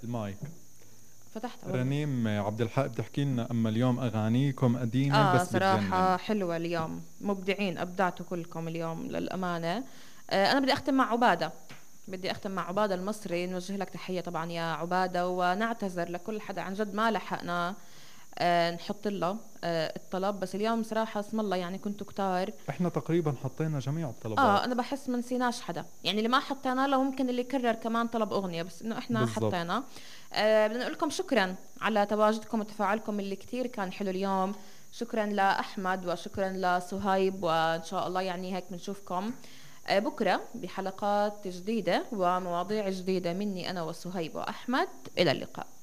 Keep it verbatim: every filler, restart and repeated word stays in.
المايك. فتحت رنيم عبد الحق بتحكي لنا اما اليوم اغانيكم قديمه اه بس بتجنن. صراحة حلوة اليوم، مبدعين، أبدعتوا كلكم اليوم للأمانة. آه أنا بدي أختم مع عبادة، بدي أختم مع عبادة المصري، نوجه لك تحية طبعا يا عبادة، ونعتذر لكل حدا عن جد ما لحقنا آه نحط له آه الطلب، بس اليوم صراحة اسم الله يعني كنتوا كتار. احنا تقريبا حطينا جميع الطلبات. اه انا بحس ما نسيناش حدا، يعني اللي ما حطينا له ممكن اللي كرر كمان طلب اغنيه، بس انه احنا بالضبط. حطينا. آه بدنا نقول لكم شكرا على تواجدكم وتفاعلكم اللي كتير كان حلو اليوم. شكرا لاحمد وشكرا لصهيب، وان شاء الله يعني هيك بنشوفكم آه بكره بحلقات جديده ومواضيع جديده مني انا وصهيب واحمد. الى اللقاء.